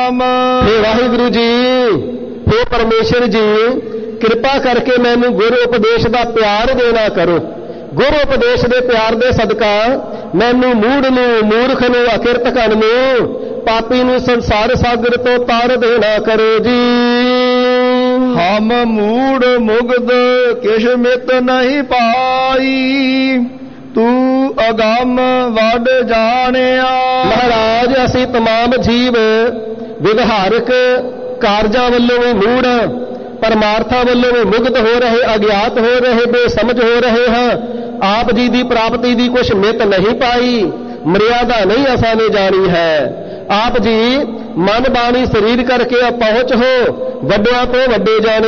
ਨਾਮ। हे ਵਾਹਿਗੁਰੂ ਜੀ, हे ਪਰਮੇਸ਼ਰ ਜੀ, ਕਿਰਪਾ ਕਰਕੇ ਮੈਨੂੰ ਗੁਰ ਉਪਦੇਸ਼ ਦਾ ਪਿਆਰ ਦੇਣਾ ਕਰੋ। ਗੁਰ ਉਪਦੇਸ਼ ਦੇ ਪਿਆਰ ਦੇ ਸਦਕਾ ਮੈਨੂੰ ਮੂੜ ਨੂੰ, ਮੂਰਖ ਨੂੰ, ਅਕਿਰਤਕਨ ਨੂੰ, ਪਾਪੀ ਨੂੰ ਸੰਸਾਰ ਸਾਗਰ ਤੋਂ ਤਾਰ ਦੇਣਾ ਕਰੋ ਜੀ। ਹਮ ਮੂੜ ਮੁਗਧ ਕਿਛ ਮਿਤ ਨਹੀਂ ਪਾਈ, ਤੂੰ ਅਗੰਮ ਵੱਡ ਜਾਣਿਆ। ਮਹਾਰਾਜ, ਅਸੀਂ तमाम ਜੀਵ ਵਿਵਹਾਰਕ ਕਾਰਜਾਂ ਵੱਲੋਂ ਵੀ ਮੂੜ, ਪਰਮਾਰਥਾਂ ਵੱਲੋਂ ਵੀ ਮੁਗਧ ਹੋ ਰਹੇ, ਅਗਿਆਤ ਹੋ ਰਹੇ, ਬੇਸਮਝ ਹੋ ਰਹੇ ਹਾਂ। ਆਪ ਜੀ ਦੀ ਪ੍ਰਾਪਤੀ ਦੀ ਕੁਛ ਮਿਤ ਨਹੀਂ ਪਾਈ, ਮਰਿਆਦਾ ਨਹੀਂ ਅਸਾਂ ਨੇ ਜਾਣੀ ਹੈ। ਆਪ ਜੀ ਮਨ ਬਾਣੀ ਸਰੀਰ ਕਰਕੇ ਪਹੁੰਚ ਹੋ, ਵੱਡਿਆਂ ਤੋਂ ਵੱਡੇ ਜਾਣੇ